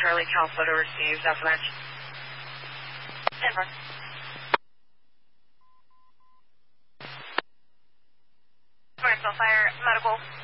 Charlie, Cal Photo received, definite. Denver. Marcel Fire, medical.